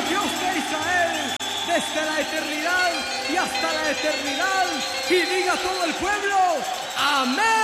Dios de Israel desde la eternidad y hasta la eternidad. Y diga todo el pueblo, amén.